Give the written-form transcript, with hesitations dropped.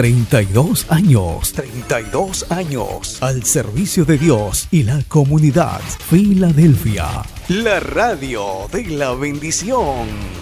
32 años. 32 años. Al servicio de Dios y la comunidad. Filadelfia. La radio de la bendición.